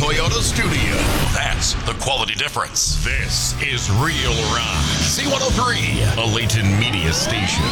Toyota studio. That's the quality difference. This is Real Rock. C103, a Layton Media station.